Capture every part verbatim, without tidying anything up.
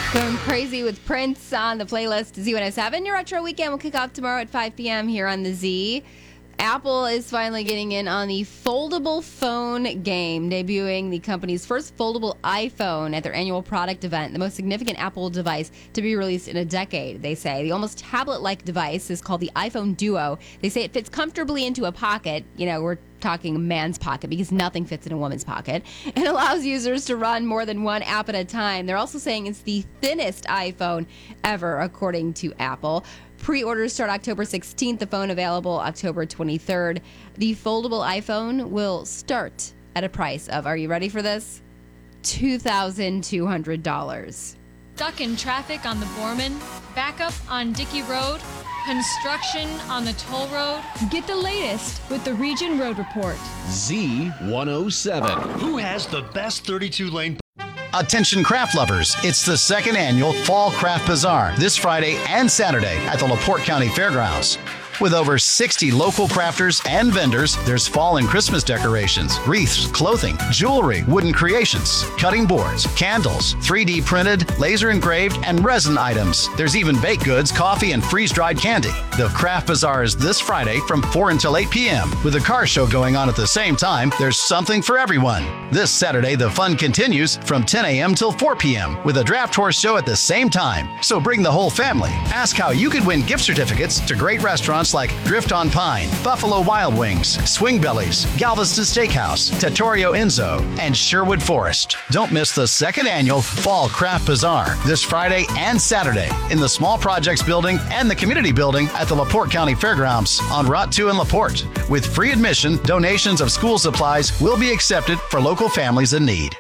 Going crazy with Prince on the playlist. Z one oh seven. Your Retro Weekend will kick off tomorrow at five p.m. here on the Z. Apple is finally getting in on the foldable phone game, debuting the company's first foldable iPhone at their annual product event, the most significant Apple device to be released in a decade, they say. The almost tablet-like device is called the iPhone Duo. They say it fits comfortably into a pocket. You know, we're talking a man's pocket because nothing fits in a woman's pocket, and allows users to run more than one app at a time. They're also saying it's the thinnest iPhone ever, according to Apple. Pre-orders start October sixteenth, the phone available October twenty-third. The foldable iPhone will start at a price of, are you ready for this? two thousand two hundred dollars. Stuck in traffic on the Borman, backup on Dickey Road, construction on the toll road. Get the latest with the Region Road Report. Z one oh seven. Who has the best thirty-two lane? Attention craft lovers, it's the second annual Fall Craft Bazaar this Friday and Saturday at the LaPorte County Fairgrounds. With over sixty local crafters and vendors, there's fall and Christmas decorations, wreaths, clothing, jewelry, wooden creations, cutting boards, candles, three D printed, laser engraved, and resin items. There's even baked goods, coffee, and freeze-dried candy. The Craft Bazaar is this Friday from four until eight p.m. With a car show going on at the same time, there's something for everyone. This Saturday, the fun continues from ten a.m. till four p.m. with a draft horse show at the same time. So bring the whole family. Ask how you could win gift certificates to great restaurants like Drift on Pine, Buffalo Wild Wings, Swing Bellies, Galveston Steakhouse, Trattoria Enzo, and Sherwood Forest. Don't miss the second annual Fall Craft Bazaar this Friday and Saturday in the Small Projects Building and the Community Building at the LaPorte County Fairgrounds on Route two in LaPorte. With free admission, donations of school supplies will be accepted for local families in need.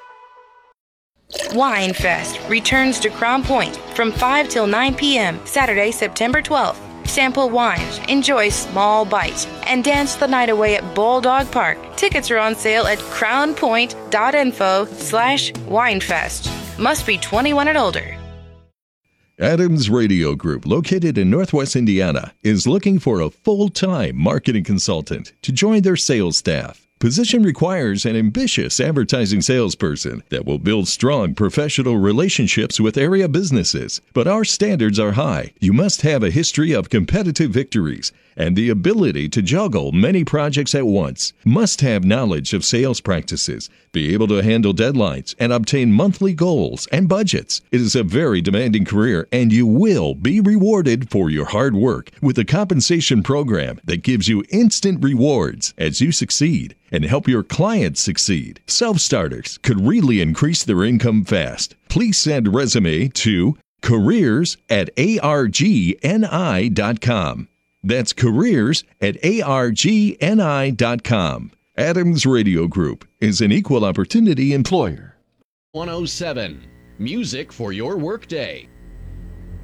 Wine Fest returns to Crown Point from five till nine p.m. Saturday, September twelfth. Sample wines, enjoy small bites, and dance the night away at Bulldog Park. Tickets are on sale at crownpoint.info slash winefest. Must be twenty-one and older. Adams Radio Group, located in Northwest Indiana, is looking for a full-time marketing consultant to join their sales staff. Position requires an ambitious advertising salesperson that will build strong professional relationships with area businesses. But our standards are high. You must have a history of competitive victories and the ability to juggle many projects at once. Must have knowledge of sales practices, be able to handle deadlines, and obtain monthly goals and budgets. It is a very demanding career, and you will be rewarded for your hard work with a compensation program that gives you instant rewards as you succeed and help your clients succeed. Self-starters could really increase their income fast. Please send a resume to careers at argni dot com. That's careers at argni dot com. Adams Radio Group is an equal opportunity employer. one oh seven. Music for your workday.